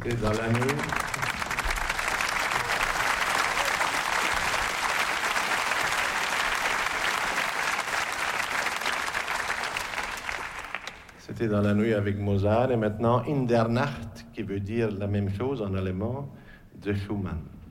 C'était dans la nuit. C'était dans la nuit avec Mozart et maintenant In der Nacht qui veut dire la même chose en allemand de Schumann.